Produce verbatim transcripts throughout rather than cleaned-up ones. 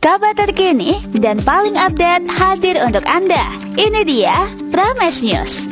kabar terkini dan paling update hadir untuk Anda. Ini dia Prames News.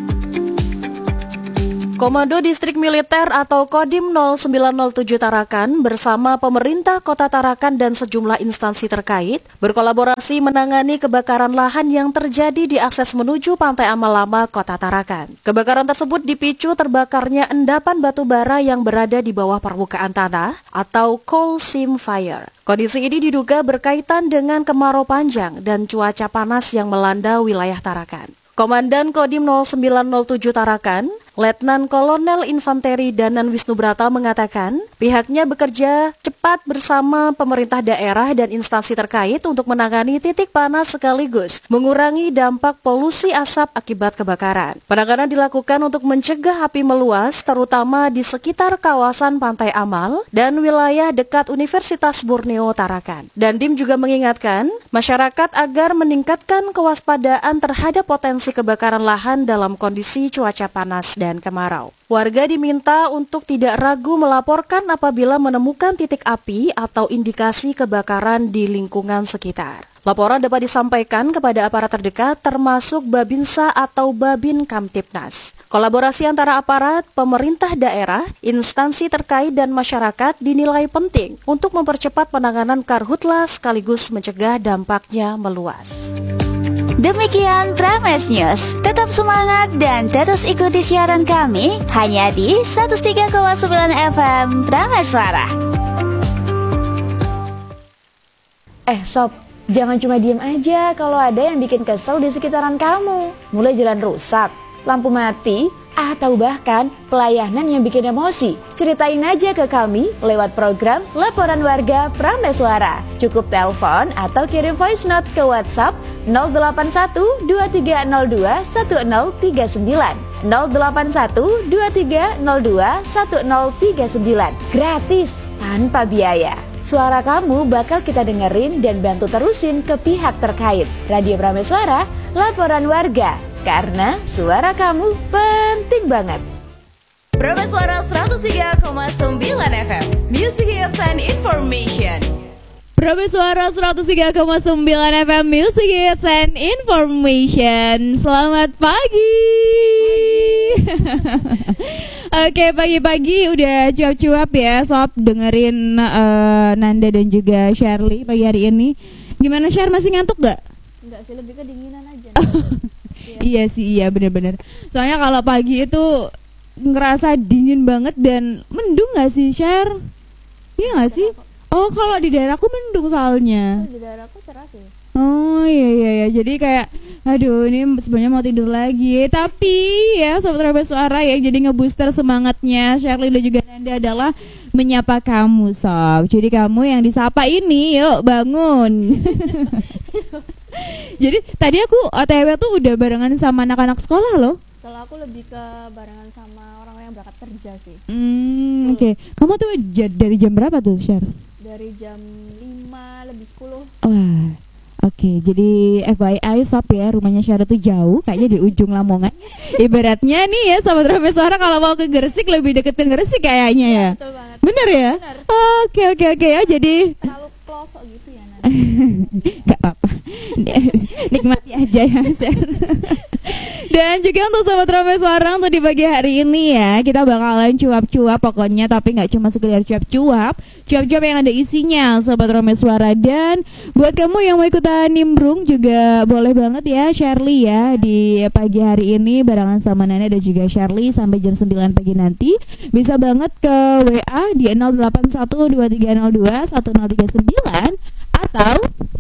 Komando Distrik Militer atau Kodim nol sembilan nol tujuh Tarakan bersama pemerintah Kota Tarakan dan sejumlah instansi terkait berkolaborasi menangani kebakaran lahan yang terjadi di akses menuju Pantai Amal Lama, Kota Tarakan. Kebakaran tersebut dipicu terbakarnya endapan batu bara yang berada di bawah permukaan tanah atau coal seam fire. Kondisi ini diduga berkaitan dengan kemarau panjang dan cuaca panas yang melanda wilayah Tarakan. Komandan Kodim nol sembilan nol tujuh Tarakan, Letnan Kolonel Infanteri Danan Wisnubrata mengatakan pihaknya bekerja cepat bersama pemerintah daerah dan instansi terkait untuk menangani titik panas sekaligus mengurangi dampak polusi asap akibat kebakaran. Penanganan dilakukan untuk mencegah api meluas terutama di sekitar kawasan Pantai Amal dan wilayah dekat Universitas Borneo Tarakan. Dandim juga mengingatkan masyarakat agar meningkatkan kewaspadaan terhadap potensi kebakaran lahan dalam kondisi cuaca panas dan kemarau. Warga diminta untuk tidak ragu melaporkan apabila menemukan titik api atau indikasi kebakaran di lingkungan sekitar. Laporan dapat disampaikan kepada aparat terdekat termasuk Babinsa atau Babin Kamtipnas. Kolaborasi antara aparat, pemerintah daerah, instansi terkait dan masyarakat dinilai penting untuk mempercepat penanganan karhutla sekaligus mencegah dampaknya meluas. Demikian Prames News. Tetap semangat dan terus ikuti siaran kami hanya di seratus tiga koma sembilan F M Prames Suara. Eh sob, jangan cuma diem aja kalau ada yang bikin kesel di sekitaran kamu. Mulai jalan rusak, lampu mati, atau bahkan pelayanan yang bikin emosi. Ceritain aja ke kami lewat program Laporan Warga Prames Suara. Cukup telepon atau kirim voice note ke WhatsApp nol delapan satu dua tiga nol dua satu nol tiga sembilan nol delapan satu dua tiga nol dua satu nol tiga sembilan. Gratis, tanpa biaya. Suara kamu bakal kita dengerin dan bantu terusin ke pihak terkait. Radio Prames Suara, Laporan Warga. Karena suara kamu penting banget. Prames Suara seratus tiga koma sembilan F M, Music Hits and Information. Prames Suara seratus tiga koma sembilan F M, Music Hits and Information. Selamat pagi. Oke, pagi-pagi udah cuap-cuap ya, sob dengerin uh, Nanda dan juga Shirley pagi hari ini. Gimana Shir, masih ngantuk gak? Enggak sih, lebih kedinginan aja. Iya. Iya sih, iya benar-benar. Soalnya kalau pagi itu ngerasa dingin banget dan mendung gak sih, Share? Iya gak sih? Oh, kalau di daerahku mendung soalnya. Oh, di daerahku cerah sih. Oh iya iya iya. Jadi kayak aduh ini sebenarnya mau tidur lagi. Tapi ya Sobat Prames Suara ya, jadi ngebooster semangatnya Shirley dan juga Nanda adalah menyapa kamu, Sob. Jadi kamu yang disapa ini, yuk bangun. Jadi tadi aku O T W tuh udah barengan sama anak-anak sekolah loh. Kalau aku lebih ke barengan sama orang-orang yang berangkat kerja sih. Hmm, oke. Okay. Kamu tuh j- dari jam berapa tuh, Shar? Dari jam lima lebih sepuluh. Wah. Oke, okay, jadi F Y I Sob ya, rumahnya Syara tuh jauh, kayaknya di ujung Lamongan. Ibaratnya nih ya, Sobat Prames Suara kalau mau ke Gresik lebih deket ke Gresik kayaknya ya. Betul banget. Bener ya? Oke oke oke ya, jadi terlalu pelosok gitu ya nanti. Gak apa-apa. Nikmati aja ya, Syar. Dan juga untuk Sobat Prames Suara untuk di pagi hari ini ya, kita bakalan cuap-cuap pokoknya, tapi nggak cuma sekedar cuap-cuap, cuap-cuap yang ada isinya Sobat Prames Suara. Dan buat kamu yang mau ikutan nimbrung juga boleh banget ya, Shirley ya, di pagi hari ini barengan sama Nana dan juga Shirley sampai jam sembilan pagi nanti. Bisa banget ke W A di nol delapan satu dua tiga nol dua satu nol tiga sembilan atau